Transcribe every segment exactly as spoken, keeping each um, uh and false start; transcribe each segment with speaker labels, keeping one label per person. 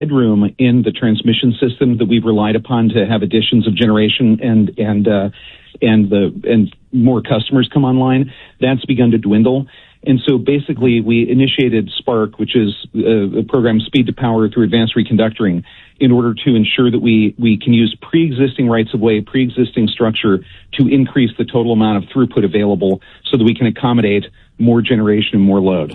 Speaker 1: headroom in the transmission system that we've relied upon to have additions of generation and and uh, and the and more customers come online, that's begun to dwindle. And so basically we initiated SPARK, which is uh, a program Speed to Power through Advanced Reconductoring, in order to ensure that we, we can use pre-existing rights-of-way, pre-existing structure to increase the total amount of throughput available so that we can accommodate more generation and more load.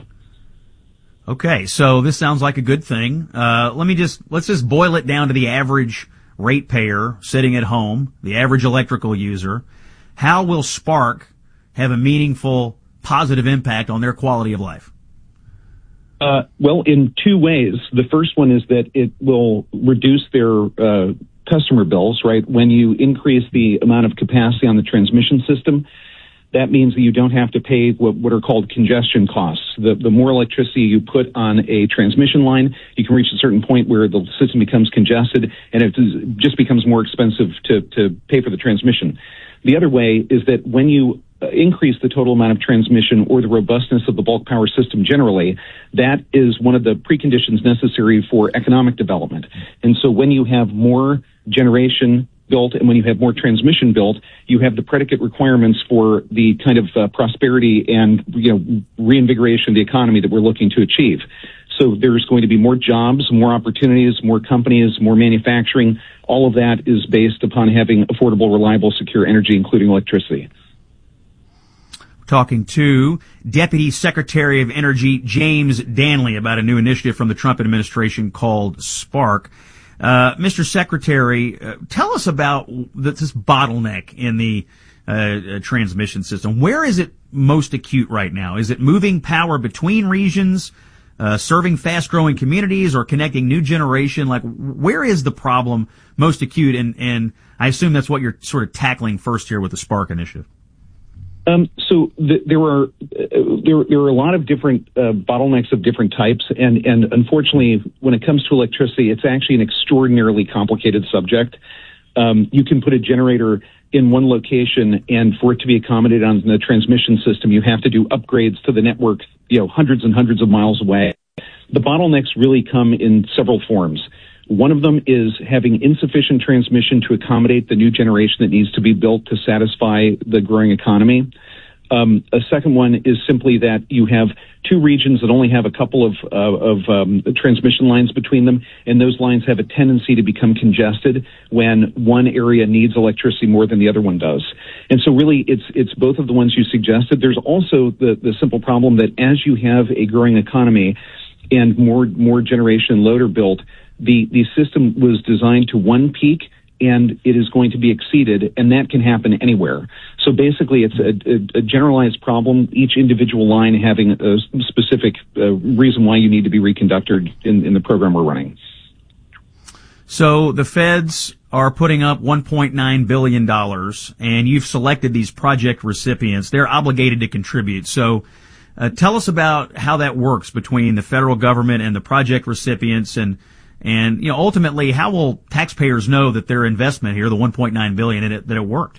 Speaker 2: Okay, so this sounds like a good thing. Uh, let me just, let's just boil it down to the average ratepayer sitting at home, the average electrical user. How will SPARK have a meaningful positive impact on their quality of life?
Speaker 1: Uh, well, in two ways. The first one is that it will reduce their uh, customer bills, right? When you increase the amount of capacity on the transmission system, that means that you don't have to pay what, what are called congestion costs. The, the more electricity you put on a transmission line, you can reach a certain point where the system becomes congested and it just becomes more expensive to, to pay for the transmission. The other way is that when you Uh, increase the total amount of transmission or the robustness of the bulk power system generally, that is one of the preconditions necessary for economic development. And so when you have more generation built and when you have more transmission built, you have the predicate requirements for the kind of uh, prosperity and, you know, reinvigoration of the economy that we're looking to achieve. So there's going to be more jobs, more opportunities, more companies, more manufacturing. All of that is based upon having affordable, reliable, secure energy, including electricity.
Speaker 2: Talking to Deputy Secretary of Energy James Danley about a new initiative from the Trump administration called SPARK. Uh, Mister Secretary, uh, tell us about this bottleneck in the uh, uh, transmission system. Where is it most acute right now? Is it moving power between regions, uh, serving fast-growing communities, or connecting new generation? Like, where is the problem most acute? And, and I assume that's what you're sort of tackling first here with the SPARK initiative.
Speaker 1: Um, so th- there are uh, there there are a lot of different uh, bottlenecks of different types, and and unfortunately, when it comes to electricity, it's actually an extraordinarily complicated subject. Um, you can put a generator in one location, and for it to be accommodated on the transmission system, you have to do upgrades to the network, you know, hundreds and hundreds of miles away. The bottlenecks really come in several forms. One of them is having insufficient transmission to accommodate the new generation that needs to be built to satisfy the growing economy. Um, a second one is simply that you have two regions that only have a couple of, uh, of um, transmission lines between them, and those lines have a tendency to become congested when one area needs electricity more than the other one does. And so really it's it's both of the ones you suggested. There's also the, the simple problem that as you have a growing economy and more more generation load are built, The, the system was designed to one peak, and it is going to be exceeded, and that can happen anywhere. So basically, it's a, a, a generalized problem, each individual line having a specific uh, reason why you need to be reconductored in, in the program we're running.
Speaker 2: So the feds are putting up one point nine billion dollars, and you've selected these project recipients. They're obligated to contribute. So uh, tell us about how that works between the federal government and the project recipients, and And, you know, ultimately, how will taxpayers know that their investment here, the one point nine billion dollars, it, that it worked?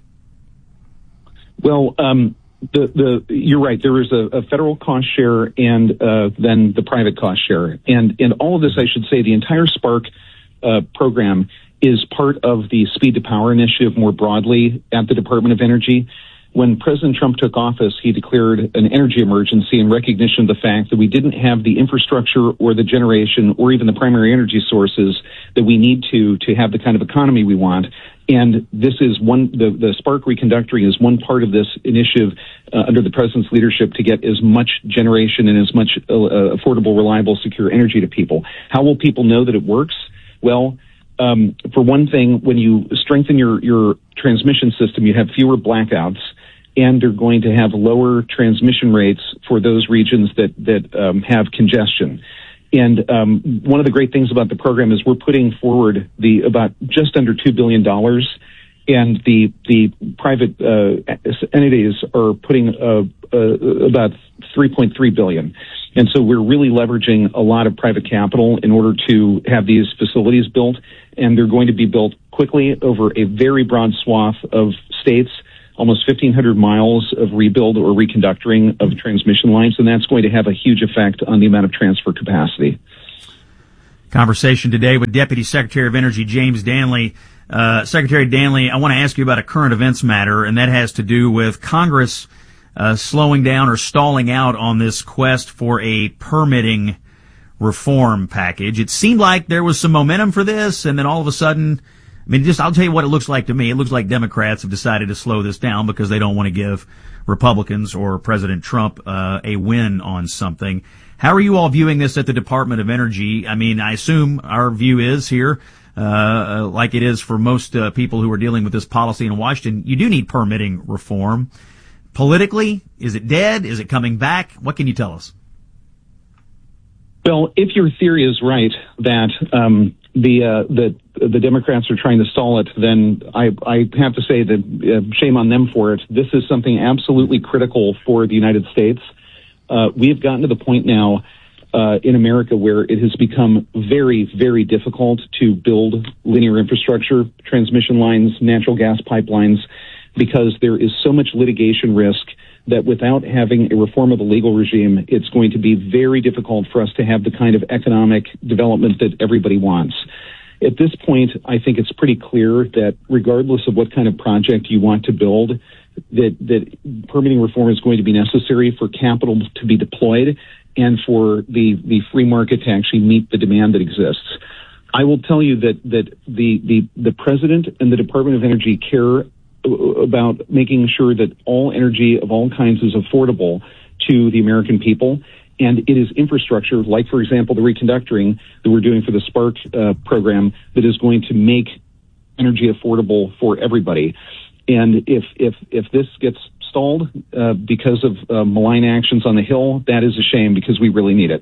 Speaker 1: Well, um, the, the, you're right. There is a, a federal cost share and uh, then the private cost share. And, and all of this, I should say, the entire SPARK uh, program is part of the Speed to Power initiative more broadly at the Department of Energy. When President Trump took office, he declared an energy emergency in recognition of the fact that we didn't have the infrastructure or the generation or even the primary energy sources that we need to to have the kind of economy we want. And this is one, the, the SPARK reconductoring is one part of this initiative uh, under the President's leadership to get as much generation and as much uh, affordable, reliable, secure energy to people. How will people know that it works? Well, um, for one thing, when you strengthen your, your transmission system, you have fewer blackouts, and they're going to have lower transmission rates for those regions that, that um, have congestion. And um, one of the great things about the program is we're putting forward the about just under two billion dollars, and the the private uh, entities are putting uh, uh, about three point three billion dollars. And so we're really leveraging a lot of private capital in order to have these facilities built, and they're going to be built quickly over a very broad swath of states, almost fifteen hundred miles of rebuild or reconductoring of transmission lines, and that's going to have a huge effect on the amount of transfer capacity.
Speaker 2: Conversation today with Deputy Secretary of Energy James Danley. Uh, Secretary Danley, I want to ask you about a current events matter, and that has to do with Congress uh, slowing down or stalling out on this quest for a permitting reform package. It seemed like there was some momentum for this, and then all of a sudden, I mean, just I'll tell you what it looks like to me. It looks like Democrats have decided to slow this down because they don't want to give Republicans or President Trump uh, a win on something. How are you all viewing this at the Department of Energy? I mean, I assume our view is here, uh, like it is for most uh, people who are dealing with this policy in Washington, you do need permitting reform. Politically, is it dead? Is it coming back? What can you tell us?
Speaker 1: Well, if your theory is right that um, the uh, the the Democrats are trying to stall it, then I, I have to say that uh, shame on them for it. This is something absolutely critical for the United States. Uh, we have gotten to the point now uh, in America where it has become very, very difficult to build linear infrastructure, transmission lines, natural gas pipelines, because there is so much litigation risk that without having a reform of the legal regime, it's going to be very difficult for us to have the kind of economic development that everybody wants. At this point, I think it's pretty clear that regardless of what kind of project you want to build, that, that permitting reform is going to be necessary for capital to be deployed and for the, the free market to actually meet the demand that exists. I will tell you that, that the, the, the President and the Department of Energy care about making sure that all energy of all kinds is affordable to the American people. And it is infrastructure, like, for example, the reconductoring that we're doing for the Spark uh, program, that is going to make energy affordable for everybody. And if if if this gets stalled uh, because of uh, malign actions on the Hill, that is a shame because we really need it.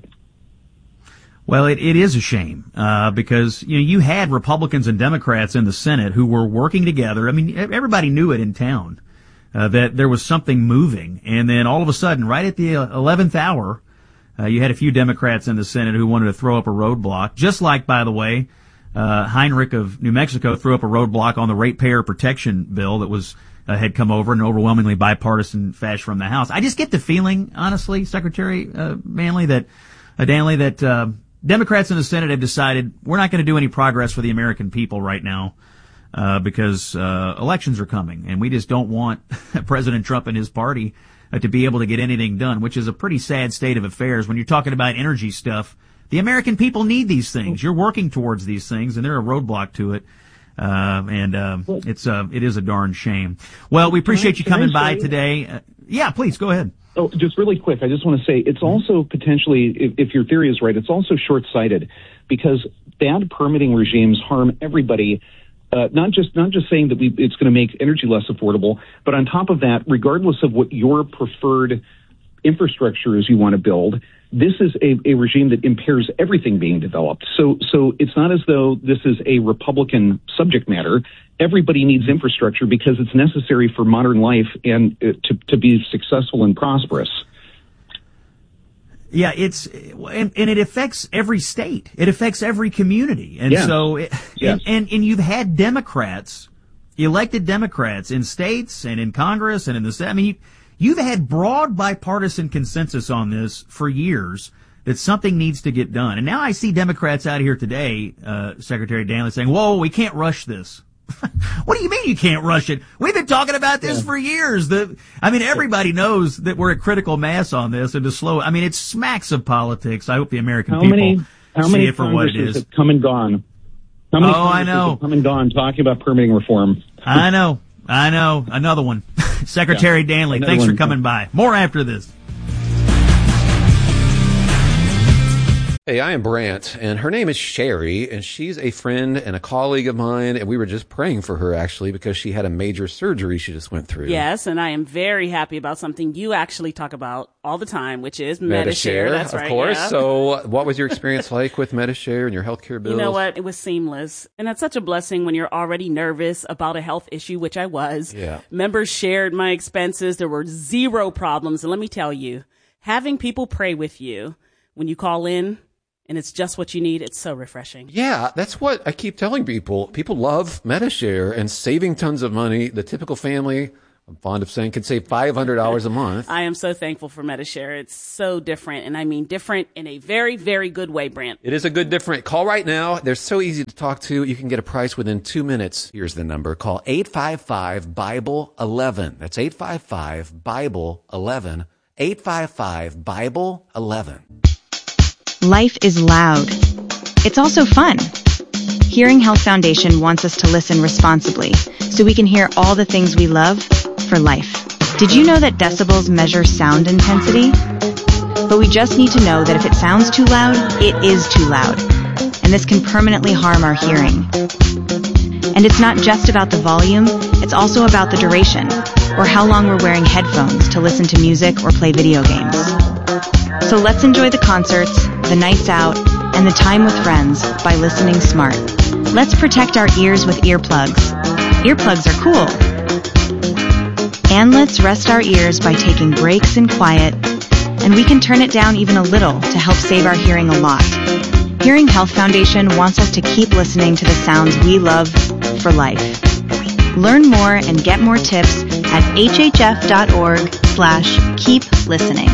Speaker 2: Well, it, it is a shame, uh, because, you know, you had Republicans and Democrats in the Senate who were working together. I mean, everybody knew it in town, uh, that there was something moving. And then all of a sudden, right at the eleventh hour, uh, you had a few Democrats in the Senate who wanted to throw up a roadblock. Just like, by the way, uh, Heinrich of New Mexico threw up a roadblock on the ratepayer protection bill that was, uh, had come over in an overwhelmingly bipartisan fashion from the House. I just get the feeling, honestly, Secretary, uh, Manley, that, uh, Danley, that, uh, Democrats in the Senate have decided we're not going to do any progress for the American people right now, uh, because, uh, elections are coming, and we just don't want President Trump and his party uh, to be able to get anything done, which is a pretty sad state of affairs. When you're talking about energy stuff, the American people need these things. You're working towards these things, and they're a roadblock to it. Uh, and, uh, it's, uh, it is a darn shame. Well, we appreciate you coming by today. Uh, yeah, please go ahead.
Speaker 1: Oh, just really quick, I just want to say it's also potentially, if, if your theory is right, it's also short-sighted because bad permitting regimes harm everybody. Uh, not just not just saying that we, it's going to make energy less affordable, but on top of that, regardless of what your preferred infrastructure is you want to build, this is a, a regime that impairs everything being developed. So, so it's not as though this is a Republican subject matter. Everybody needs infrastructure because it's necessary for modern life and uh, to, to be successful and prosperous.
Speaker 2: Yeah, it's, and, and it affects every state. It affects every community. And
Speaker 1: yeah.
Speaker 2: so, it,
Speaker 1: yes.
Speaker 2: and, and, and you've had Democrats, elected Democrats in states and in Congress and in the Senate. I mean, you, you've had broad bipartisan consensus on this for years that something needs to get done. And now I see Democrats out here today, uh, Secretary Danley, saying, whoa, we can't rush this. What do you mean you can't rush it? We've been talking about this yeah. for years. The, I mean, everybody knows that we're at critical mass on this, and to slow, I mean, it smacks of politics. I hope the American
Speaker 1: how
Speaker 2: people
Speaker 1: many, how
Speaker 2: see
Speaker 1: many
Speaker 2: it for what it is.
Speaker 1: Have come and gone. How many
Speaker 2: oh, I know.
Speaker 1: Have come and gone talking about permitting reform.
Speaker 2: I know. I know. Another one. Secretary yeah, Danley, thanks one. for coming by. More after this.
Speaker 3: Hey, I am Brant, and her name is Sherry, and she's a friend and a colleague of mine, and we were just praying for her, actually, because she had a major surgery she just went through.
Speaker 4: Yes, and I am very happy about something you actually talk about all the time, which is
Speaker 3: Medi-Share.
Speaker 4: Medi-Share. That's
Speaker 3: of
Speaker 4: right,
Speaker 3: course.
Speaker 4: Yeah.
Speaker 3: So what was your experience like with Medi-Share and your healthcare bills?
Speaker 4: You know what? It was seamless. And that's such a blessing when you're already nervous about a health issue, which I was.
Speaker 3: Yeah.
Speaker 4: Members shared my expenses. There were zero problems. And let me tell you, having people pray with you when you call in, and it's just what you need, it's so refreshing.
Speaker 3: Yeah, that's what I keep telling people. People love Medi-Share and saving tons of money. The typical family I'm fond of saying could save five hundred dollars a month.
Speaker 4: I am so thankful for Medi-Share. It's so different, and I mean different in a very, very good way, Brant.
Speaker 3: It is a good different. Call right now. They're so easy to talk to. You can get a price within two minutes. Here's the number. Call eight five five, Bible eleven. That's eight five five, Bible eleven. eight five five, Bible eleven.
Speaker 5: Life is loud. It's also fun. Hearing Health Foundation wants us to listen responsibly so we can hear all the things we love for life. Did you know that decibels measure sound intensity? But we just need to know that if it sounds too loud, it is too loud. And this can permanently harm our hearing. And it's not just about the volume, it's also about the duration, or how long we're wearing headphones to listen to music or play video games. So let's enjoy the concerts, the nights out, and the time with friends by listening smart. Let's protect our ears with earplugs. Earplugs are cool. And let's rest our ears by taking breaks in quiet, and we can turn it down even a little to help save our hearing a lot. Hearing Health Foundation wants us to keep listening to the sounds we love for life. Learn more and get more tips at hhf.org slash keep listening.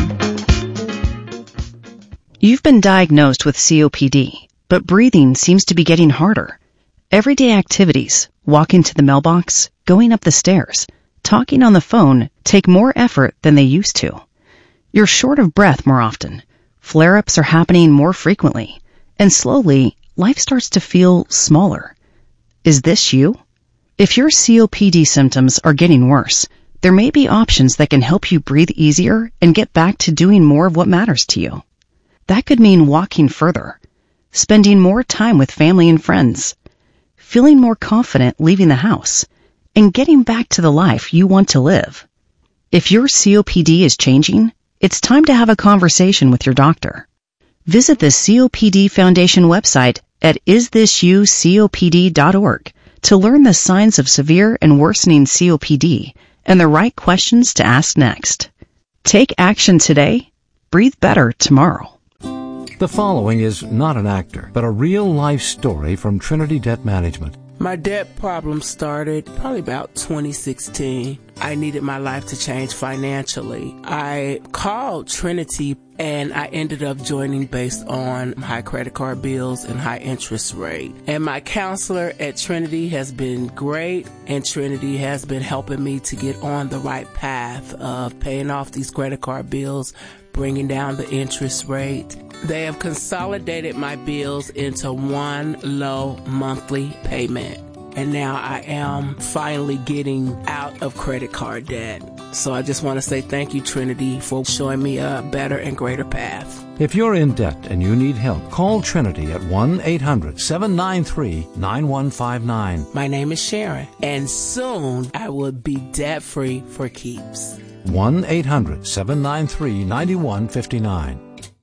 Speaker 6: You've been diagnosed with C O P D, but breathing seems to be getting harder. Everyday activities, walking to the mailbox, going up the stairs, talking on the phone take more effort than they used to. You're short of breath more often. Flare-ups are happening more frequently. And slowly, life starts to feel smaller. Is this you? If your C O P D symptoms are getting worse, there may be options that can help you breathe easier and get back to doing more of what matters to you. That could mean walking further, spending more time with family and friends, feeling more confident leaving the house, and getting back to the life you want to live. If your C O P D is changing, it's time to have a conversation with your doctor. Visit the C O P D Foundation website at is this you C O P D dot org to learn the signs of severe and worsening C O P D and the right questions to ask next. Take action today. Breathe better tomorrow.
Speaker 7: The following is not an actor, but a real-life story from Trinity Debt Management.
Speaker 8: My debt problem started probably about twenty sixteen. I needed my life to change financially. I called Trinity and I ended up joining based on high credit card bills and high interest rate. And my counselor at Trinity has been great, and Trinity has been helping me to get on the right path of paying off these credit card bills, bringing down the interest rate. They have consolidated my bills into one low monthly payment. And now I am finally getting out of credit card debt. So I just want to say thank you, Trinity, for showing me a better and greater path.
Speaker 7: If you're in debt and you need help, call Trinity at one eight hundred seven nine three nine one five nine.
Speaker 8: My name is Sharon, and soon I will be debt-free for keeps.
Speaker 7: one eight hundred seven nine three nine one five nine.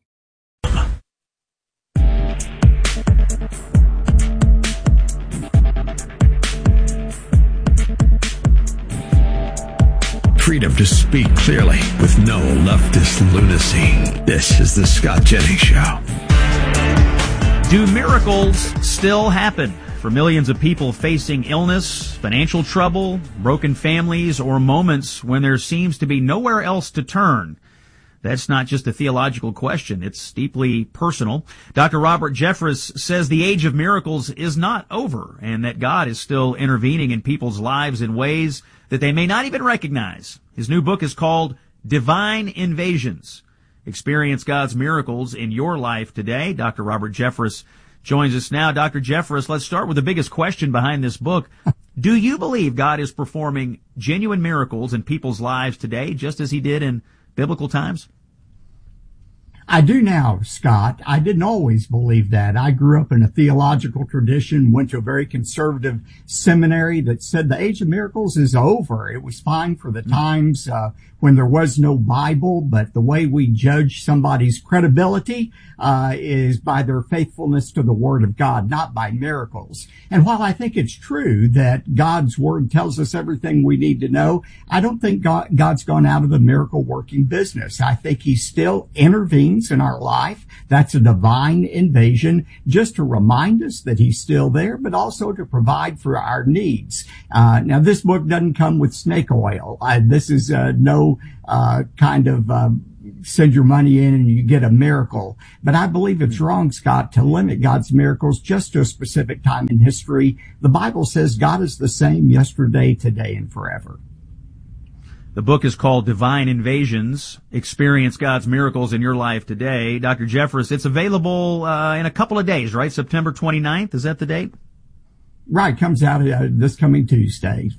Speaker 9: Freedom to speak clearly with no leftist lunacy. This is the Scott Jennings Show.
Speaker 2: Do miracles still happen for millions of people facing illness, financial trouble, broken families, or moments when there seems to be nowhere else to turn? That's not just a theological question. It's deeply personal. Doctor Robert Jeffress says the age of miracles is not over and that God is still intervening in people's lives in ways that they may not even recognize. His new book is called Divine Invasions. Experience God's miracles in your life today. Doctor Robert Jeffress joins us now. Doctor Jeffress, let's start with the biggest question behind this book. Do you believe God is performing genuine miracles in people's lives today, just as he did in biblical times?
Speaker 10: I do now, Scott. I didn't always believe that. I grew up in a theological tradition, went to a very conservative seminary that said the age of miracles is over. It was fine for the times uh, when there was no Bible, but the way we judge somebody's credibility uh is by their faithfulness to the Word of God, not by miracles. And while I think it's true that God's Word tells us everything we need to know, I don't think God, God's gone out of the miracle working business. I think he still intervenes happens in our life, that's a divine invasion, just to remind us that he's still there, but also to provide for our needs. Uh, now, this book doesn't come with snake oil. Uh, this is uh, no uh, kind of uh, send your money in and you get a miracle. But I believe it's wrong, Scott, to limit God's miracles just to a specific time in history. The Bible says God is the same yesterday, today, and forever.
Speaker 2: The book is called Divine Invasions, Experience God's Miracles in Your Life Today. Doctor Jeffress, it's available uh, in a couple of days, right? September twenty-ninth, is that the date?
Speaker 10: Right, comes out uh, this coming Tuesday.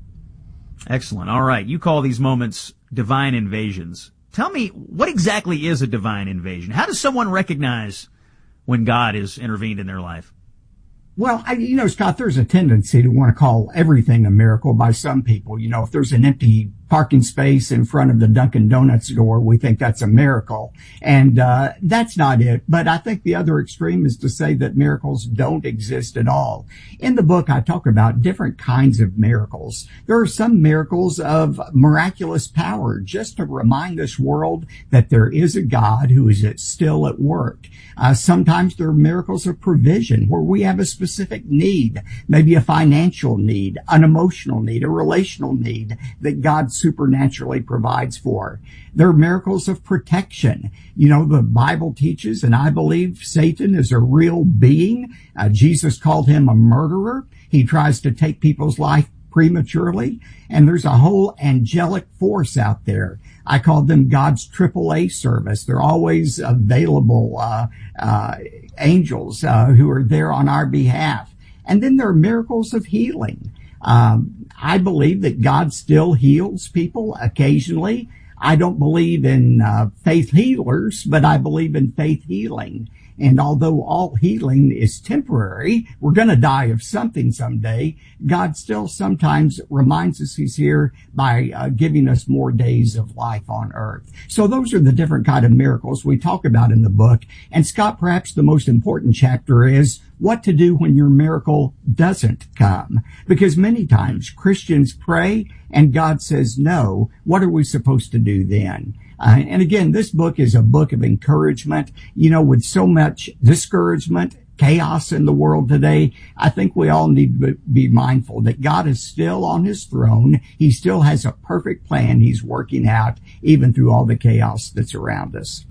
Speaker 2: Excellent. All right, you call these moments divine invasions. Tell me, what exactly is a divine invasion? How does someone recognize when God is intervened in their life?
Speaker 10: Well, I, you know, Scott, there's a tendency to want to call everything a miracle by some people. You know, if there's an empty parking space in front of the Dunkin' Donuts door, we think that's a miracle. And uh that's not it. But I think the other extreme is to say that miracles don't exist at all. In the book, I talk about different kinds of miracles. There are some miracles of miraculous power, just to remind this world that there is a God who is still at work. Uh, sometimes there are miracles of provision, where we have a specific need, maybe a financial need, an emotional need, a relational need that God supernaturally provides for. There are miracles of protection. You know, the Bible teaches, and I believe Satan is a real being. Uh, Jesus called him a murderer. He tries to take people's life prematurely, and there's a whole angelic force out there. I call them God's triple A service. They're always available uh, uh angels uh, who are there on our behalf. And then there are miracles of healing. Um, I believe that God still heals people occasionally. I don't believe in uh, faith healers, but I believe in faith healing. And although all healing is temporary, we're going to die of something someday, God still sometimes reminds us he's here by uh, giving us more days of life on earth. So those are the different kind of miracles we talk about in the book. And Scott, perhaps the most important chapter is what to do when your miracle doesn't come. Because many times Christians pray and God says no. What are we supposed to do then? Uh, and again, this book is a book of encouragement. You know, with so much discouragement, chaos in the world today, I think we all need to be mindful that God is still on his throne. He still has a perfect plan he's working out, even through all the chaos that's around us.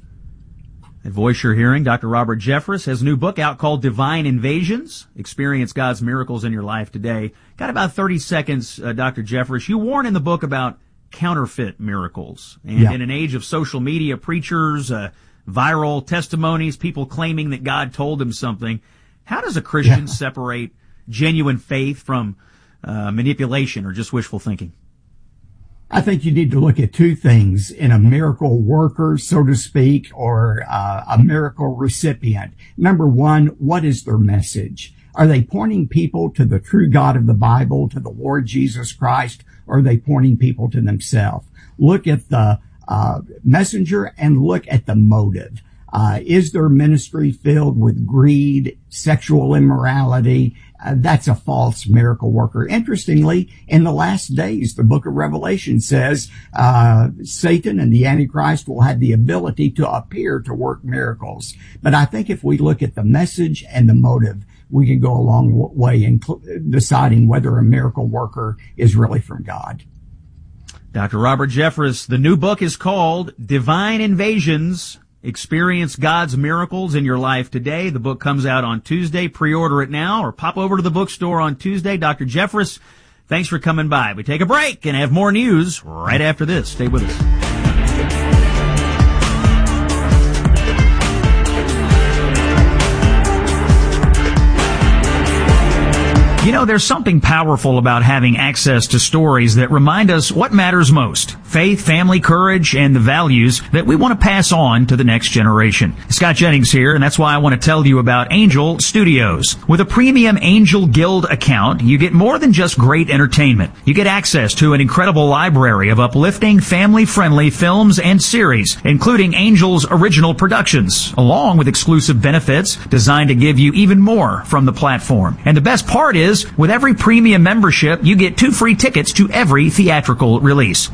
Speaker 2: That voice you're hearing, Doctor Robert Jeffress, has a new book out called Divine Invasions, Experience God's Miracles in Your Life Today. Got about thirty seconds, uh, Doctor Jeffress. You warn in the book about counterfeit miracles. And yeah. in an age of social media, preachers, uh, viral testimonies, people claiming that God told them something, how does a Christian yeah. separate genuine faith from uh, manipulation or just wishful thinking?
Speaker 10: I think you need to look at two things in a miracle worker, so to speak, or uh, a miracle recipient. Number one, what is their message? Are they pointing people to the true God of the Bible, to the Lord Jesus Christ, or are they pointing people to themselves? Look at the uh, messenger and look at the motive. Uh, is their ministry filled with greed, sexual immorality? Uh, that's a false miracle worker. Interestingly, in the last days, the book of Revelation says uh Satan and the Antichrist will have the ability to appear to work miracles. But I think if we look at the message and the motive, we can go a long way in cl- deciding whether a miracle worker is really from God.
Speaker 2: Doctor Robert Jeffress, the new book is called Divine Invasions, Experience God's Miracles in Your Life Today. The book comes out on Tuesday. Pre-order it now or pop over to the bookstore on Tuesday. Doctor Jeffress, thanks for coming by. We take a break and have more news right after this. Stay with us. You know, there's something powerful about having access to stories that remind us what matters most. Faith, family, courage, and the values that we want to pass on to the next generation. Scott Jennings here, and that's why I want to tell you about Angel Studios. With a premium Angel Guild account, you get more than just great entertainment. You get access to an incredible library of uplifting, family-friendly films and series, including Angel's original productions, along with exclusive benefits designed to give you even more from the platform. And the best part is, with every premium membership, you get two free tickets to every theatrical release. At a time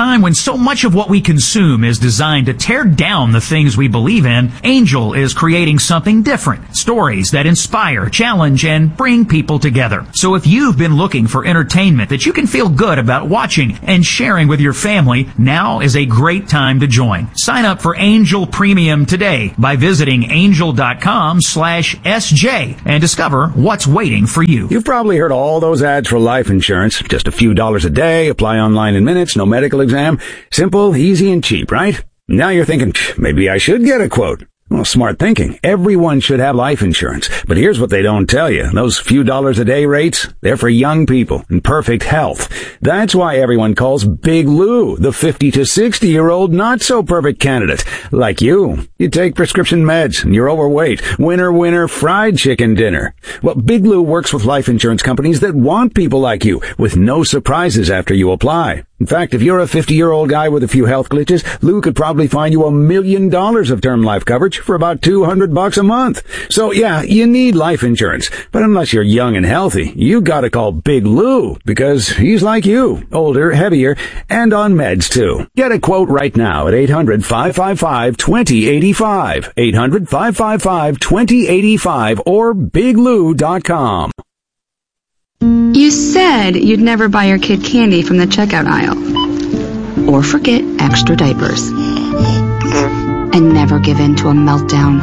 Speaker 2: time when so much of what we consume is designed to tear down the things we believe in, Angel is creating something different. Stories that inspire, challenge, and bring people together. So if you've been looking for entertainment that you can feel good about watching and sharing with your family, now is a great time to join. Sign up for Angel Premium today by visiting angel.com slash SJ and discover what's waiting for you.
Speaker 11: You've probably heard all those ads for life insurance. Just a few dollars a day, apply online in minutes, no medical exam. Simple, easy, and cheap, right? Now you're thinking, maybe I should get a quote. Well, smart thinking. Everyone should have life insurance. But here's what they don't tell you. Those few dollars a day rates, they're for young people in perfect health. That's why everyone calls Big Lou the fifty to sixty year old not so perfect candidate. Like you. You take prescription meds and you're overweight. Winner, winner, fried chicken dinner. Well, Big Lou works with life insurance companies that want people like you with no surprises after you apply. In fact, if you're a fifty-year-old guy with a few health glitches, Lou could probably find you a million dollars of term life coverage for about two hundred bucks a month. So yeah, you need life insurance. But unless you're young and healthy, you gotta call Big Lou because he's like you, older, heavier, and on meds too. Get a quote right now at eight hundred, five five five, two zero eight five, eight hundred, five five five, two zero eight five or big lou dot com.
Speaker 12: You said you'd never buy your kid candy from the checkout aisle. Or forget extra diapers. And never give in to a meltdown.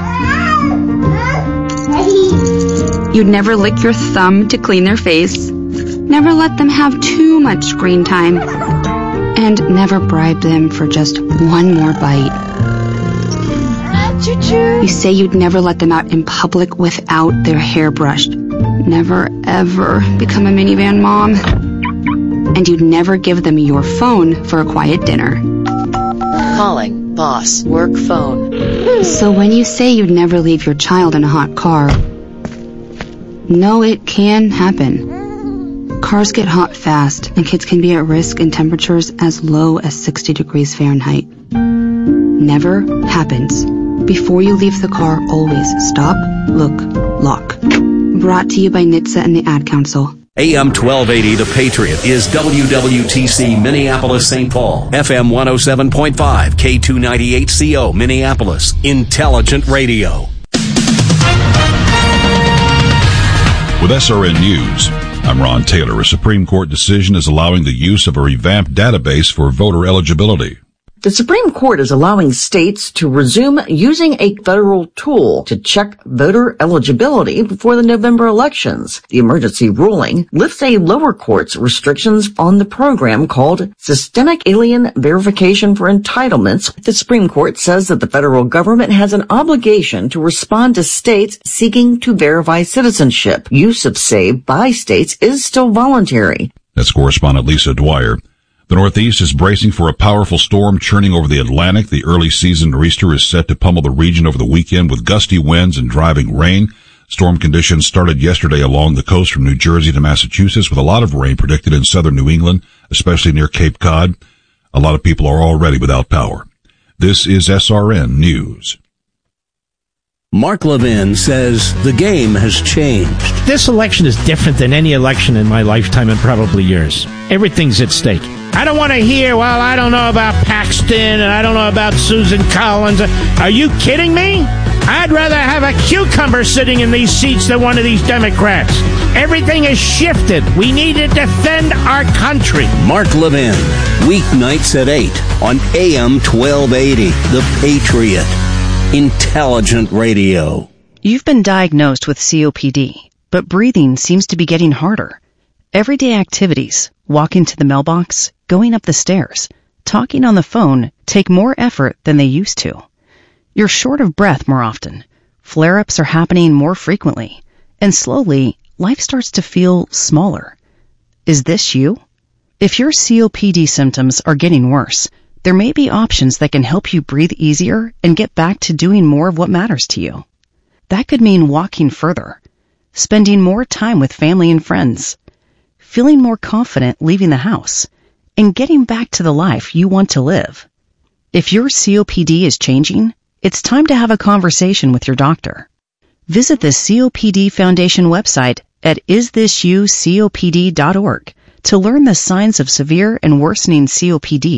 Speaker 12: You'd never lick your thumb to clean their face. Never let them have too much screen time. And never bribe them for just one more bite. You say you'd never let them out in public without their hair brushed. Never, ever become a minivan mom. And you'd never give them your phone for a quiet dinner.
Speaker 13: Calling boss work phone.
Speaker 12: So when you say you'd never leave your child in a hot car, no, it can happen. Cars get hot fast, and kids can be at risk in temperatures as low as sixty degrees Fahrenheit. Never happens. Before you leave the car, always stop, look, lock. Brought to you by N H T S A and the Ad Council.
Speaker 14: A M twelve eighty The Patriot is W W T C Minneapolis Saint Paul. F M one oh seven point five, K two ninety-eight C O Minneapolis. Intelligent radio.
Speaker 15: With S R N News, I'm Ron Taylor. A Supreme Court decision is allowing the use of a revamped database for voter eligibility.
Speaker 13: The Supreme Court is allowing states to resume using a federal tool to check voter eligibility before the November elections. The emergency ruling lifts a lower court's restrictions on the program called Systemic Alien Verification for Entitlements. The Supreme Court says that the federal government has an obligation to respond to states seeking to verify citizenship. Use of SAVE by states is still voluntary.
Speaker 15: That's correspondent Lisa Dwyer. The Northeast is bracing for a powerful storm churning over the Atlantic. The early season nor'easter is set to pummel the region over the weekend with gusty winds and driving rain. Storm conditions started yesterday along the coast from New Jersey to Massachusetts, with a lot of rain predicted in southern New England, especially near Cape Cod. A lot of people are already without power. This is S R N News.
Speaker 16: Mark Levin says the game has changed.
Speaker 17: This election is different than any election in my lifetime and probably yours. Everything's at stake. I don't want to hear, well, I don't know about Paxton and I don't know about Susan Collins. Are you kidding me? I'd rather have a cucumber sitting in these seats than one of these Democrats. Everything is shifted. We need to defend our country.
Speaker 16: Mark Levin, weeknights at eight on A M twelve eighty, The Patriot. Intelligent radio.
Speaker 6: You've been diagnosed with C O P D, but breathing seems to be getting harder. Everyday activities, walking to the mailbox, going up the stairs, talking on the phone, take more effort than they used to. You're short of breath more often. Flare-ups are happening more frequently. And slowly, life starts to feel smaller. Is this you? If your C O P D symptoms are getting worse, there may be options that can help you breathe easier and get back to doing more of what matters to you. That could mean walking further, spending more time with family and friends, feeling more confident leaving the house, and getting back to the life you want to live. If your C O P D is changing, it's time to have a conversation with your doctor. Visit the C O P D Foundation website at is this you C O P D dot org to learn the signs of severe and worsening C O P D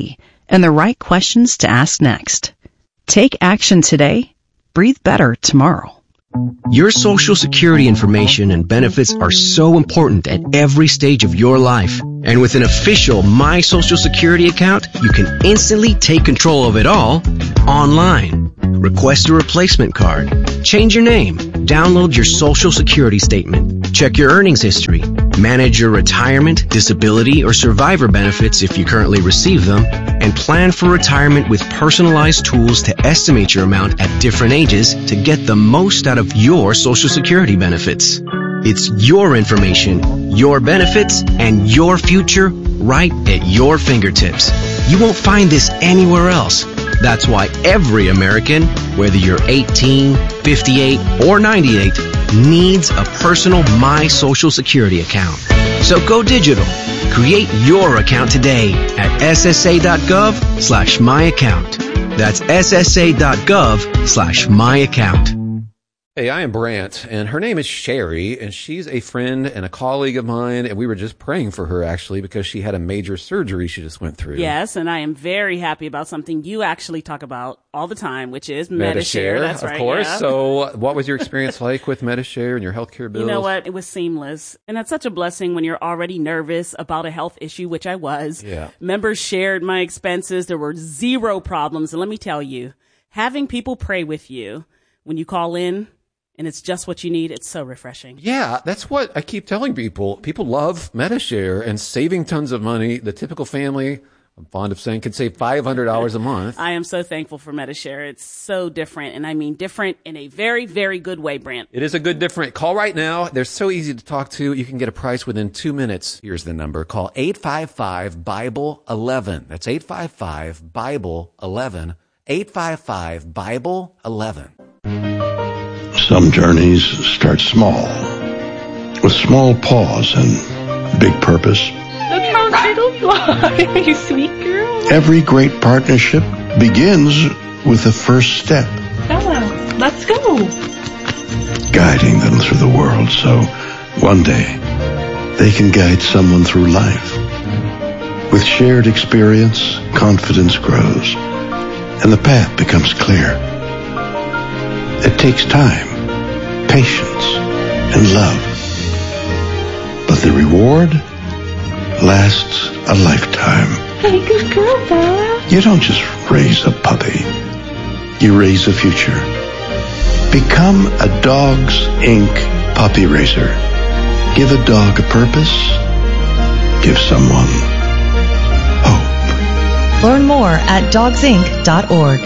Speaker 6: and the right questions to ask next. Take action today. Breathe better tomorrow.
Speaker 18: Your Social Security information and benefits are so important at every stage of your life. And with an official My Social Security account, you can instantly take control of it all online. Request a replacement card. Change your name. Download your Social Security statement. Check your earnings history. Manage your retirement, disability, or survivor benefits if you currently receive them. And plan for retirement with personalized tools to estimate your amount at different ages to get the most out of your Social Security benefits. It's your information, your benefits, and your future right at your fingertips. You won't find this anywhere else. That's why every American, whether you're eighteen, fifty-eight, or ninety-eight, needs a personal My Social Security account. So go digital. Create your account today at ssa.gov slash my account. That's ssa.gov slash my account.
Speaker 3: Hey, I am Brant, and her name is Sherry, and she's a friend and a colleague of mine, and we were just praying for her, actually, because she had a major surgery she just went through.
Speaker 4: Yes, and I am very happy about something you actually talk about all the time, which is
Speaker 3: Metashare.
Speaker 4: Metashare. That's
Speaker 3: of
Speaker 4: right,
Speaker 3: course.
Speaker 4: yeah.
Speaker 3: So what was your experience like with Metashare and your healthcare bills?
Speaker 4: You know what? It was seamless. And that's such a blessing when you're already nervous about a health issue, which I was.
Speaker 3: Yeah.
Speaker 4: Members shared my expenses. There were zero problems. And let me tell you, having people pray with you when you call in, and it's just what you need, it's so refreshing.
Speaker 3: Yeah, that's what I keep telling people. People love Metashare and saving tons of money. The typical family, I'm fond of saying, could save five hundred dollars a month.
Speaker 4: I am so thankful for Metashare. It's so different, and I mean different in a very, very good way, Brant.
Speaker 3: It is a good different. Call right now. They're so easy to talk to. You can get a price within two minutes. Here's the number. Call eight five five, Bible eleven. That's eight five five, Bible eleven. eight five five, Bible eleven.
Speaker 19: Some journeys start small, with small pause and big purpose.
Speaker 20: Look how little you are, you sweet girl.
Speaker 19: Every great partnership begins with the first step.
Speaker 20: Bella, let's go.
Speaker 19: Guiding them through the world so one day they can guide someone through life. With shared experience, confidence grows, and the path becomes clear. It takes time, patience, and love. But the reward lasts a lifetime.
Speaker 20: Hey, good girl, Bella.
Speaker 19: You don't just raise a puppy. You raise a future. Become a Dogs Incorporated puppy raiser. Give a dog a purpose. Give someone hope.
Speaker 21: Learn more at dogs inc dot org.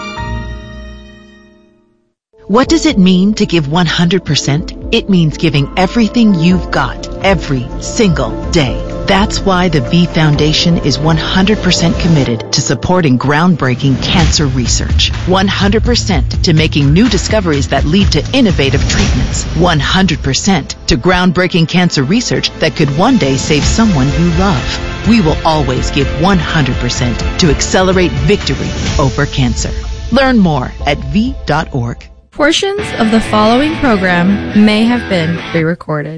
Speaker 22: What does it mean to give one hundred percent? It means giving everything you've got, every single day. That's why the V Foundation is one hundred percent committed to supporting groundbreaking cancer research. one hundred percent to making new discoveries that lead to innovative treatments. one hundred percent to groundbreaking cancer research that could one day save someone you love. We will always give one hundred percent to accelerate victory over cancer. Learn more at v dot org.
Speaker 23: Portions of the following program may have been pre-recorded.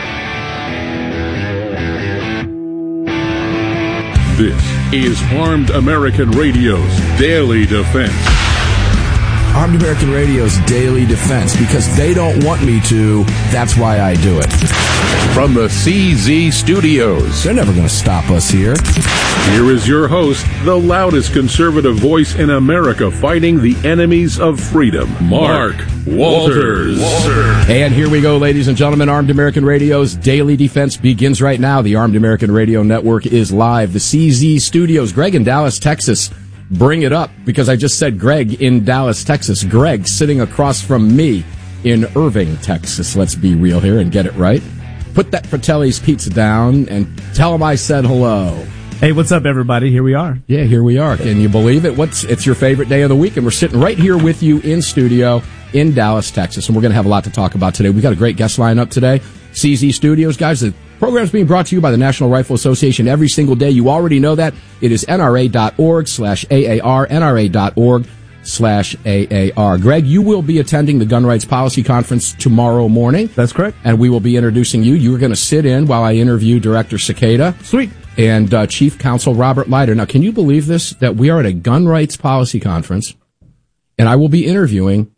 Speaker 24: This is Armed American Radio's Daily Defense.
Speaker 25: Armed American Radio's Daily Defense, because they don't want me to, that's why I do it.
Speaker 24: From the C Z Studios.
Speaker 25: They're never going to stop us here.
Speaker 24: Here is your host, the loudest conservative voice in America fighting the enemies of freedom, Mark Walters. Walters.
Speaker 25: And here we go, ladies and gentlemen. Armed American Radio's Daily Defense begins right now. The Armed American Radio Network is live. The C Z Studios. Greg in Dallas, Texas. Bring it up, because I just said Greg in Dallas, Texas. Greg sitting across from me in Irving, Texas. Let's be real here and get it right. Put that Fratelli's pizza down and tell him I said hello.
Speaker 26: Hey, what's up, everybody? Here we are.
Speaker 25: Yeah, here we are. Can you believe it? What's it's your favorite day of the week, and we're sitting right here with you in studio in Dallas, Texas, and we're going to have a lot to talk about today. We've got a great guest lineup today. C Z Studios, guys. The program's being brought to you by the National Rifle Association every single day. You already know that. It is nra.org slash AAR, nra.org slash AAR. Greg, you will be attending the Gun Rights Policy Conference tomorrow morning.
Speaker 26: That's correct.
Speaker 25: And we will be introducing you. You're going to sit in while I interview Director Cicada.
Speaker 26: Sweet.
Speaker 25: and uh, Chief Counsel Robert Leiter. Now, can you believe this, that we are at a gun rights policy conference, and I will be interviewing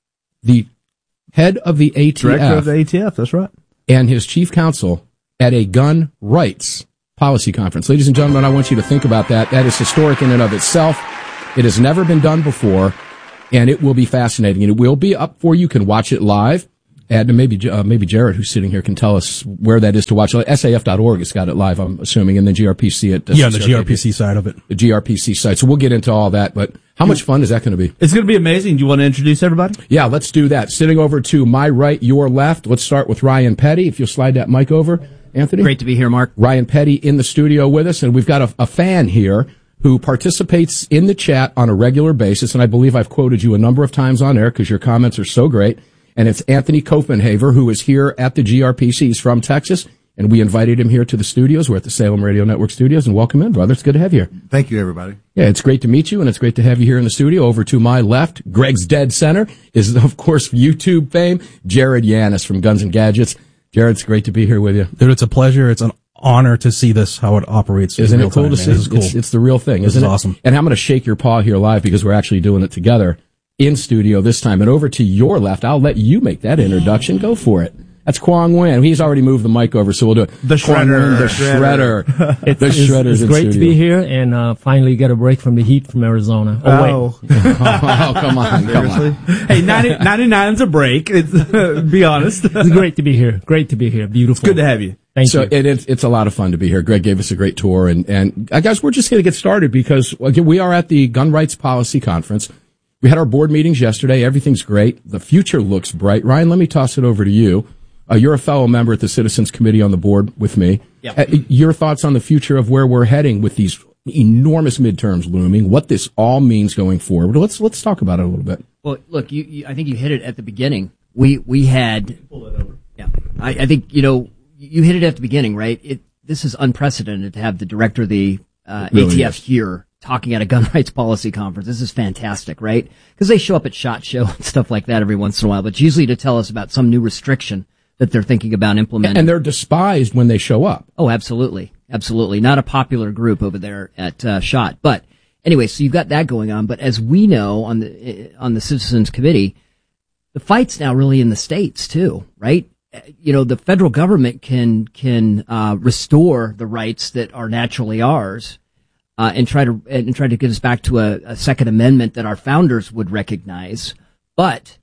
Speaker 25: the head of the A T F.
Speaker 26: Director of the A T F, that's right.
Speaker 25: And his chief counsel at a gun rights policy conference. Ladies and gentlemen, I want you to think about that. That is historic in and of itself. It has never been done before, and it will be fascinating. And it will be up for you. You can watch it live. And maybe uh, maybe Jared, who's sitting here, can tell us where that is to watch. S A F dot org has got it live, I'm assuming, and then G R P C at... Uh,
Speaker 26: yeah, the G R P C side of it.
Speaker 25: The G R P C side. So we'll get into all that, but how much fun is that going to be?
Speaker 26: It's going to be amazing. Do you want to introduce everybody?
Speaker 25: Yeah, let's do that. Sitting over to my right, your left, let's start with Ryan Petty. If you'll slide that mic over, Anthony.
Speaker 1: Great to be here, Mark.
Speaker 25: Ryan Petty in the studio with us, and we've got a, a fan here who participates in the chat on a regular basis, and I believe I've quoted you a number of times on air because your comments are so great. And it's Anthony Copenhaver, who is here at the G R P C. He's from Texas, and we invited him here to the studios. We're at the Salem Radio Network studios, and welcome in, brother. It's good to have you here.
Speaker 5: Thank you, everybody.
Speaker 25: Yeah, it's great to meet you, and it's great to have you here in the studio. Over to my left, Greg's dead center, is, of course, YouTube fame, Jared Yanis from Guns and Gadgets. Jared, it's great to be here with you.
Speaker 26: Dude, it's a pleasure. It's an honor to see this, how it operates.
Speaker 25: Isn't it cool
Speaker 26: time,
Speaker 25: to
Speaker 26: man.
Speaker 25: see?
Speaker 26: It's, cool.
Speaker 25: It's, it's the real thing,
Speaker 26: this
Speaker 25: isn't
Speaker 26: is
Speaker 25: it?
Speaker 26: awesome.
Speaker 25: And I'm going to shake your paw here live because we're actually doing it together in studio this time. And over to your left, I'll let you make that introduction. Go for it. That's Kwong Nguyen. He's already moved the mic over, so we'll do it.
Speaker 26: The
Speaker 25: Kwong
Speaker 26: Shredder.
Speaker 25: Nguyen, the Shredder.
Speaker 7: It's,
Speaker 25: the
Speaker 7: it's,
Speaker 25: Shredder's
Speaker 7: it's
Speaker 25: in
Speaker 7: great to
Speaker 25: studio.
Speaker 7: be here and uh, finally get a break from the heat from Arizona. Oh,
Speaker 26: Oh.
Speaker 7: wait.
Speaker 25: oh, come on, come on.
Speaker 26: Hey, ninety, ninety-nine's a break. It's, be honest.
Speaker 7: It's great to be here. Great to be here. Beautiful.
Speaker 26: It's good to have you.
Speaker 7: Thank
Speaker 25: so
Speaker 7: you.
Speaker 25: It, it's, it's a lot of fun to be here. Greg gave us a great tour, and, and uh, guys, we're just going to get started because again, we are at the Gun Rights Policy Conference. We had our board meetings yesterday. Everything's great. The future looks bright. Ryan, let me toss it over to you. Uh, you're a fellow member at the Citizens Committee on the board with me.
Speaker 1: Yep.
Speaker 25: Uh, your thoughts on the future of where we're heading with these enormous midterms looming, what this all means going forward. Let's let's talk about it a little bit.
Speaker 1: Well, look, you, you, I think you hit it at the beginning. We we had.
Speaker 26: Pull it over.
Speaker 1: Yeah, I, I think you know you hit it at the beginning, right? It this is unprecedented to have the director of the uh,
Speaker 25: Really
Speaker 1: A T F
Speaker 25: is.
Speaker 1: here talking at a gun rights policy conference. This is fantastic, right? Because they show up at SHOT Show and stuff like that every once in a while, but it's usually to tell us about some new restriction that they're thinking about implementing.
Speaker 25: And they're despised when they show up.
Speaker 1: Oh, absolutely. Absolutely. Not a popular group over there at uh, SHOT. But anyway, so you've got that going on. But as we know on the on the Citizens Committee, the fight's now really in the states too, right? You know, the federal government can can uh, restore the rights that are naturally ours, uh, and try to and try to get us back to a, a Second Amendment that our founders would recognize. But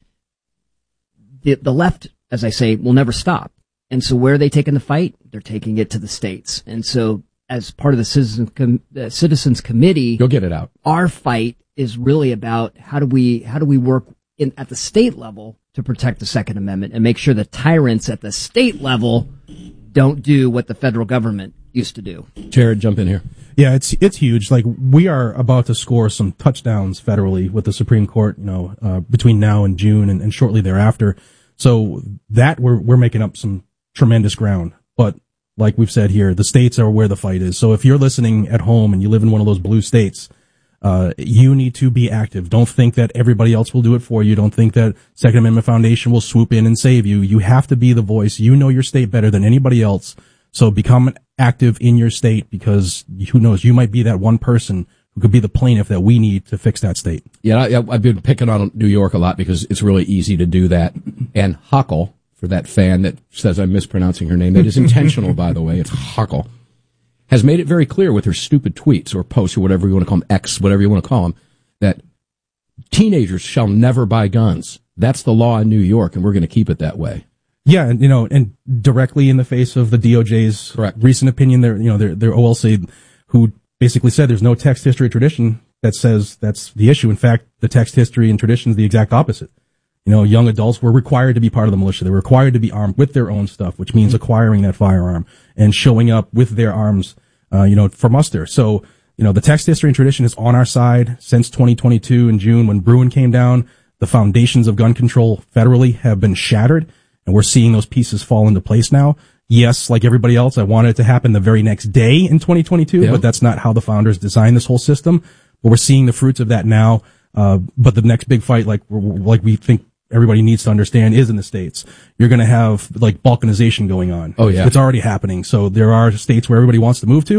Speaker 1: the the left, as I say, will never stop. And so where are they taking the fight? They're taking it to the states. And so as part of the Citizens, Com- uh, Citizens Committee,
Speaker 25: You'll get it out.
Speaker 1: our fight is really about how do we, how do we work in, at the state level to protect the Second Amendment and make sure the tyrants at the state level don't do what the federal government used to do.
Speaker 25: Jared, jump in here.
Speaker 26: Yeah, it's it's huge. Like, we are about to score some touchdowns federally with the Supreme Court, you know, uh, between now and June and, and shortly thereafter. So that we're we're making up some tremendous ground. But like we've said here, the states are where the fight is. So if you're listening at home and you live in one of those blue states, uh, you need to be active. Don't think that everybody else will do it for you. Don't think that Second Amendment Foundation will swoop in and save you. You have to be the voice. You know your state better than anybody else. So become active in your state, because who knows, you might be that one person who could be the plaintiff that we need to fix that state.
Speaker 25: Yeah, I, I've been picking on New York a lot because it's really easy to do that. And Huckle, for that fan that says I'm mispronouncing her name, that is intentional, by the way, it's Huckle, has made it very clear with her stupid tweets or posts or whatever you want to call them, X, whatever you want to call them, that teenagers shall never buy guns. That's the law in New York, and we're going to keep it that way.
Speaker 26: Yeah, and you know, and directly in the face of the D O J's
Speaker 25: Correct.
Speaker 26: recent opinion, their you know their their O L C, who basically said there's no text history tradition that says that's the issue. In fact, the text history and tradition is the exact opposite. You know, young adults were required to be part of the militia. They were required to be armed with their own stuff, which means acquiring that firearm and showing up with their arms, uh, you know, for muster. So, you know, the text history and tradition is on our side since twenty twenty-two in June when Bruen came down. The foundations of gun control federally have been shattered, and we're seeing those pieces fall into place now. Yes, like everybody else, I wanted it to happen the very next day in twenty twenty-two,
Speaker 25: Yep.
Speaker 26: but that's not how the founders designed this whole system. But we're seeing the fruits of that now. Uh, but the next big fight, like, like we think everybody needs to understand, is in the states. You're going to have like balkanization going on.
Speaker 25: Oh, yeah.
Speaker 26: It's already happening. So there are states where everybody wants to move to,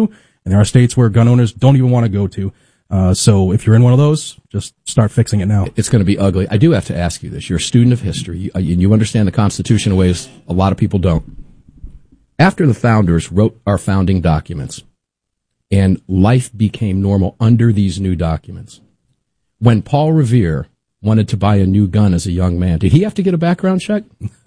Speaker 26: And there are states where gun owners don't even want to go to. Uh, so if you're in one of those, just start fixing it now.
Speaker 25: It's going to be ugly. I do have to ask you this. You're a student of history, and you, you understand the Constitution in ways a lot of people don't. After the founders wrote our founding documents, and life became normal under these new documents, when Paul Revere wanted to buy a new gun as a young man, did he have to get a background check?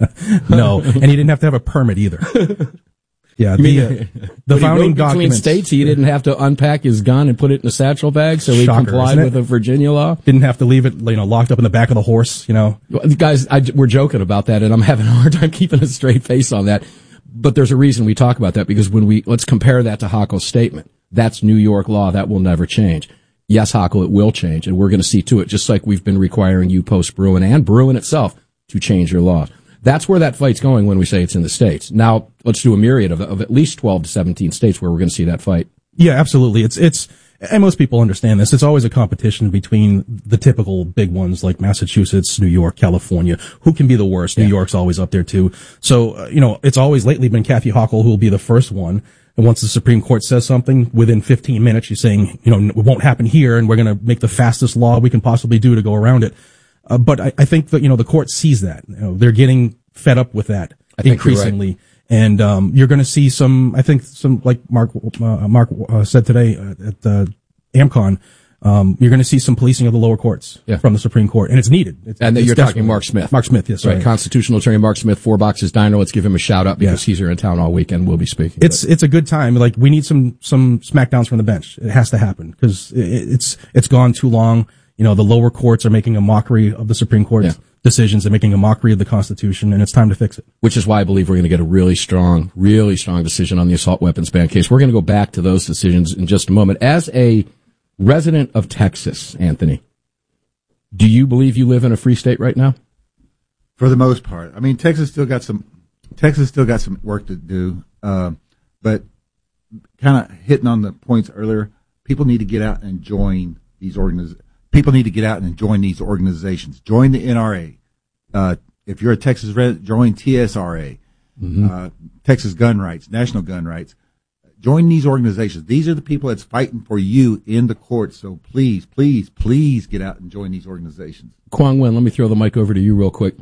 Speaker 26: No, and he didn't have to have a permit either. Yeah, the,
Speaker 25: mean,
Speaker 26: uh, the founding
Speaker 25: between
Speaker 26: documents.
Speaker 25: states, he didn't have to unpack his gun and put it in a satchel bag, so he
Speaker 26: Shocker,
Speaker 25: complied
Speaker 26: isn't it?
Speaker 25: with the Virginia law.
Speaker 26: Didn't have to leave it, you know, locked up in the back of the horse, you know.
Speaker 25: Well, guys, I, we're joking about that, and I'm having a hard time keeping a straight face on that. But there's a reason we talk about that, because when we, let's compare that to Hochul's statement. That's New York law. That will never change. Yes, Hochul, it will change, and we're going to see to it, just like we've been requiring you post-Bruen and Bruen itself to change your laws. That's where that fight's going when we say it's in the states. Now, let's do a myriad of, of at least twelve to seventeen states where we're going to see that fight.
Speaker 26: Yeah, absolutely. It's, it's, and most people understand this. It's always a competition between the typical big ones like Massachusetts, New York, California. Who can be the worst? Yeah. New York's always up there too. So, uh, you know, it's always lately been Kathy Hochul who will be the first one. And once the Supreme Court says something, within fifteen minutes, she's saying, you know, it won't happen here, and we're going to make the fastest law we can possibly do to go around it. Uh, but I, I think that, you know, the court sees that. You know, they're getting fed up with that increasingly. Right. And, um, you're going to see some, I think some, like Mark, uh, Mark, uh, said today uh, at, uh, AmCon, um, you're going to see some policing of the lower courts yeah. from the Supreme Court. And it's needed. It's,
Speaker 25: and
Speaker 26: it's
Speaker 25: you're talking Mark Smith.
Speaker 26: Mark Smith, yes.
Speaker 25: Right.
Speaker 26: Sorry.
Speaker 25: Constitutional attorney Mark Smith, Four Boxes Diner. Let's give him a shout out because yeah. he's here in town all weekend. We'll be speaking.
Speaker 26: It's, it's a good time. Like, we need some, some smackdowns from the bench. It has to happen because it, it's, it's gone too long. You know, the lower courts are making a mockery of the Supreme Court's yeah. decisions. They're making a mockery of the Constitution, and it's time to fix it.
Speaker 25: Which is why I believe we're going to get a really strong, really strong decision on the assault weapons ban case. We're going to go back to those decisions in just a moment. As a resident of Texas, Anthony, do you believe you live in a free state right now?
Speaker 2: For the most part. I mean, Texas still got some, Texas still got some work to do. Uh, but kind of hitting on the points earlier, people need to get out and join these organizations. People need to get out and join these organizations. Join the N R A. Uh, if you're a Texas resident, join T S R A, mm-hmm. uh, Texas Gun Rights, National Gun Rights. Join these organizations. These are the people that's fighting for you in the courts. So please, please, please get out and join these organizations.
Speaker 25: Quang Nguyen, let me throw the mic over to you real quick.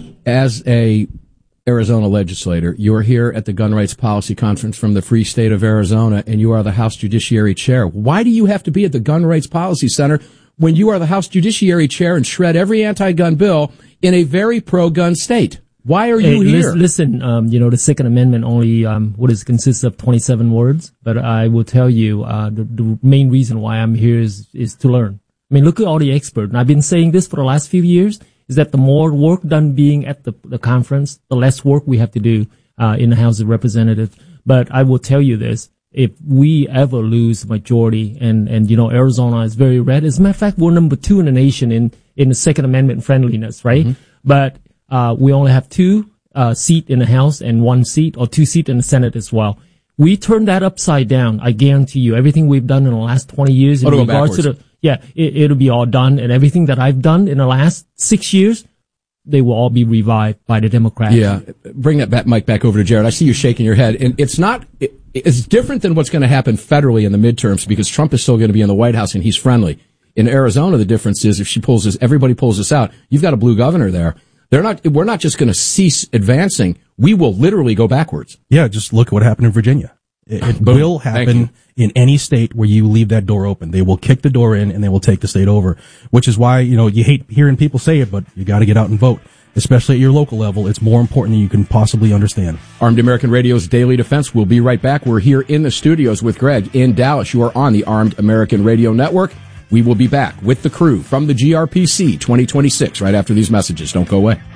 Speaker 25: As a Arizona legislator, you're here at the Gun Rights Policy Conference from the Free State of Arizona, and you are the House Judiciary Chair. Why do you have to be at the Gun Rights Policy Center when you are the House Judiciary Chair and shred every anti-gun bill in a very pro-gun state? Why are you
Speaker 7: hey,
Speaker 25: here?
Speaker 7: Listen, um, you know, the Second Amendment only, um, what is, consists of twenty-seven words, but I will tell you, uh, the, the main reason why I'm here is, is to learn. I mean, look at all the experts. And I've been saying this for the last few years, is that the more work done being at the, the conference, the less work we have to do, uh, in the House of Representatives. But I will tell you this. If we ever lose majority, and, and, you know, Arizona is very red. As a matter of fact, we're number two in the nation in, in the Second Amendment friendliness, right? Mm-hmm. But, uh, we only have two, uh, seat in the House and one seat, or two seat in the Senate as well. We turn that upside down. I guarantee you, everything we've done in the last twenty years in
Speaker 25: oh,
Speaker 7: regards to the, yeah, it, it'll be all done. And everything that I've done in the last six years, they will all be revived by the Democrats.
Speaker 25: Yeah. Bring that back, mic back over to Jared. I see you shaking your head. And it's not, it, it's different than what's going to happen federally in the midterms because Trump is still going to be in the White House and he's friendly. In Arizona, the difference is if she pulls this, everybody pulls this out. You've got a blue governor there. They're not, we're not just going to cease advancing. We will literally go backwards.
Speaker 26: Yeah. Just look at what happened in Virginia. It, it will happen in any state where you leave that door open. They will kick the door in and they will take the state over, which is why, you know, you hate hearing people say it, but you got to get out and vote, especially at your local level. It's more important than you can possibly understand.
Speaker 25: Armed American Radio's Daily Defense. We'll be right back. We're here in the studios with Greg in Dallas. You are on the Armed American Radio Network. We will be back with the crew from the G R P C twenty twenty-six right after these messages. Don't go away.